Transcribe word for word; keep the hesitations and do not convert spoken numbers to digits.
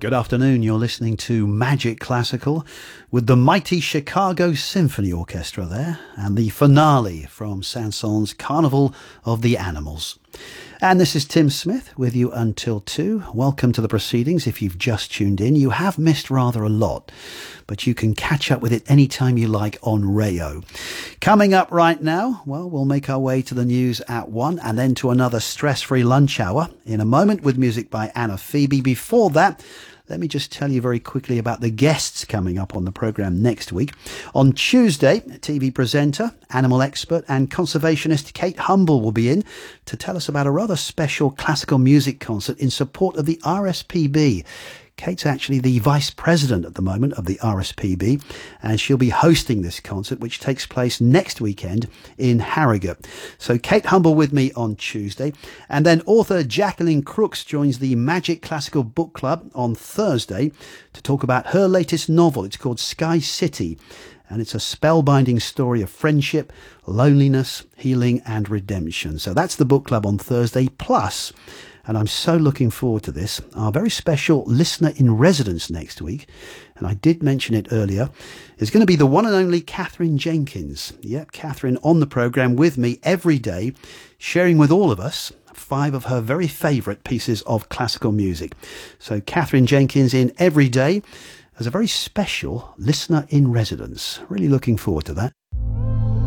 Good afternoon. You're listening to Magic Classical with the mighty Chicago Symphony Orchestra there and the finale from Saint-Saëns' Carnival of the Animals. And this is Tim Smith with you until two. Welcome to the proceedings. If you've just tuned in, you have missed rather a lot, but you can catch up with it anytime you like on Rayo. Coming up right now, well, we'll make our way to the news at one and then to another stress-free lunch hour in a moment with music by Anna Phoebe. Before that, let me just tell you very quickly about the guests coming up on the programme next week. On Tuesday, T V presenter, animal expert and conservationist Kate Humble will be in to tell us about a rather special classical music concert in support of the R S P B. Kate's actually the vice president at the moment of the R S P B, and she'll be hosting this concert, which takes place next weekend in Harrogate. So Kate Humble with me on Tuesday. And then author Jacqueline Crooks joins the Magic Classical Book Club on Thursday to talk about her latest novel. It's called Sky City, and it's a spellbinding story of friendship, loneliness, healing and redemption. So that's the book club on Thursday. Plus, and I'm so looking forward to this, our very special listener in residence next week, and I did mention it earlier, is going to be the one and only Catherine Jenkins. Yep, Catherine on the programme with me every day, sharing with all of us five of her very favourite pieces of classical music. So Catherine Jenkins in every day as a very special listener in residence. Really looking forward to that.